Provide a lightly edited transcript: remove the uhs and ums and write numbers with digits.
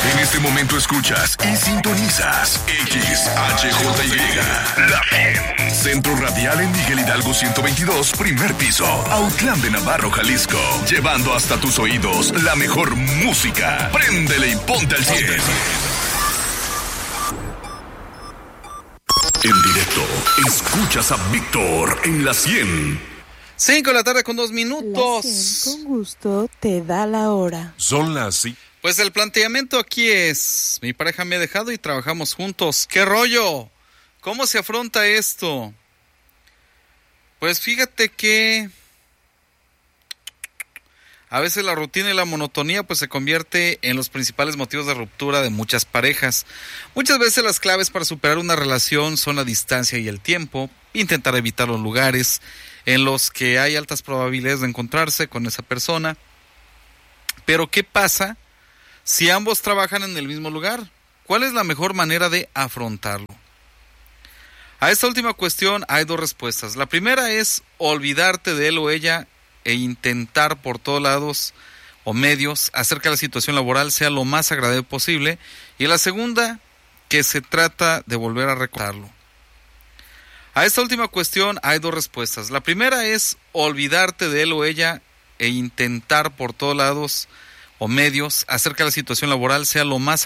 En este momento escuchas y sintonizas XHJY, La 100. Centro Radial en Miguel Hidalgo 122, primer piso, Autlán de Navarro, Jalisco. Llevando hasta tus oídos la mejor música. Préndele y ponte al 100. En directo, escuchas a Víctor en la 100. 5 de la tarde con 2 minutos. La 100 con gusto te da la hora. Son las 5. Pues el planteamiento aquí es, mi pareja me ha dejado y trabajamos juntos. ¿Qué rollo? ¿Cómo se afronta esto? Pues fíjate que a veces la rutina y la monotonía pues se convierte en los principales motivos de ruptura de muchas parejas. Muchas veces las claves para superar una relación son la distancia y el tiempo, intentar evitar los lugares en los que hay altas probabilidades de encontrarse con esa persona. Pero ¿qué pasa si ambos trabajan en el mismo lugar? ¿Cuál es la mejor manera de afrontarlo? A esta última cuestión hay dos respuestas. La primera es olvidarte de él o ella e intentar por todos lados o medios hacer que la situación laboral sea lo más agradable posible. Y la segunda, que se trata de volver a recordarlo. A esta última cuestión hay dos respuestas. La primera es olvidarte de él o ella e intentar por todos lados o medios hacer que la situación laboral sea lo más